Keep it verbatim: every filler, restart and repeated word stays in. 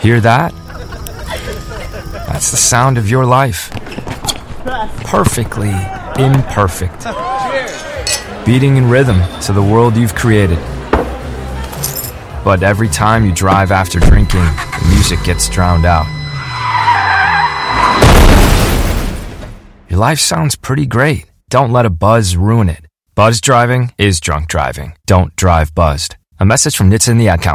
Hear that? That's the sound of your life. Perfectly imperfect. Beating in rhythm to the world you've created. But every time you drive after drinking, the music gets drowned out. Your life sounds pretty great. Don't let a buzz ruin it. Buzz driving is drunk driving. Don't drive buzzed. A message from N H T S A and the Ad Council.